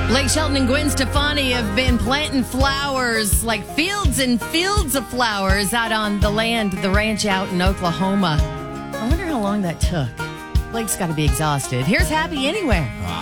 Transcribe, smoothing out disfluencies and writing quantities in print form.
Blake Shelton and Gwen Stefani have been planting flowers, like fields and fields of flowers out on the land, the ranch out in Oklahoma. I wonder how long that took. Blake's got to be exhausted. Here's Happy Anywhere.